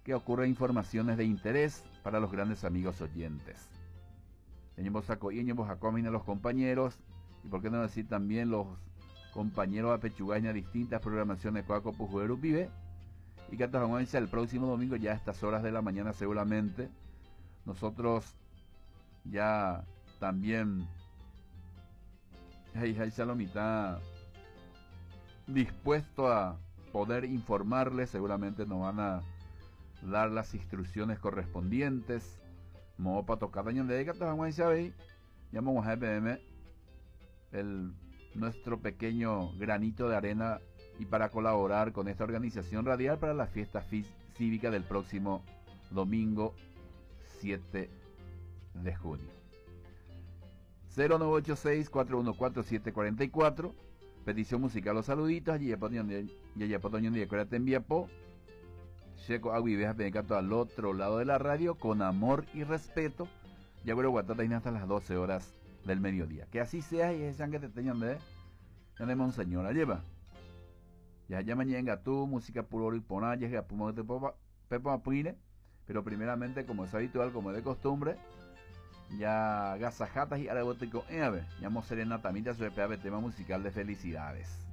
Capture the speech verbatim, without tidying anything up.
que ocurren informaciones de interés para los grandes amigos oyentes. Tenemos a los compañeros, y por qué no decir también los compañeros a Pechugaña, distintas programaciones de Coaco Pujueru Pibe, y que hasta el próximo domingo, ya a estas horas de la mañana seguramente, nosotros ya también hay Salomita dispuesto a poder informarles, seguramente nos van a dar las instrucciones correspondientes. Mo para tocar daño de gato Juan Isabel, llamamos a E P M el nuestro pequeño granito de arena y para colaborar con esta organización radial para la fiesta cívica del próximo domingo siete de junio. Cero nueve ocho seis, cuatro uno cuatro, siete cuatro cuatro, petición musical, los saluditos, y ya potoño de Corea te envía po Checo Aguiveja Penecato al otro lado de la radio, con amor y respeto. Ya bueno, Guatata hasta las doce horas del mediodía. Que así sea, y es que te tengan de ya de monseñora lleva. Ya ya mañana tú, música puro y ponaya, que apumo de pepo apine. Pero primeramente, como es habitual, como es de costumbre, ya gasajatas y arabotico en ave. Llamo serenata, mira su E P A B tema musical de felicidades.